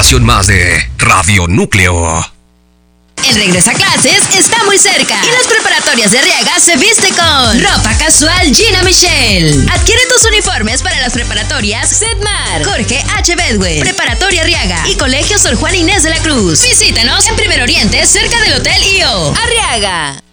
emisión más de Radio Núcleo. El regreso a clases está muy cerca y las preparatorias de Arriaga se viste con ropa casual Gina Michelle. Adquiere tus uniformes para las preparatorias Sedmar, Jorge H. Bedwell, Preparatoria Arriaga y Colegio Sor Juana Inés de la Cruz. Visítanos en Primer Oriente, cerca del Hotel IO. Arriaga.